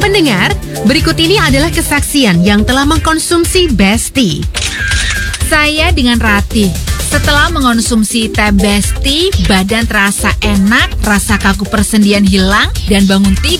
Pendengar, berikut ini adalah kesaksian yang telah mengkonsumsi Besti. Saya dengan Ratih. Setelah mengonsumsi teh Besti, badan terasa enak, rasa kaku persendian hilang, dan bangun tidur